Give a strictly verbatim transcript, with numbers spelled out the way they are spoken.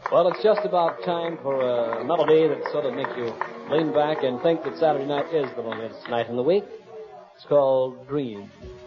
Well, it's just about time for a melody that sort of makes you lean back and think that Saturday night is the longest night in the week. It's called Dream.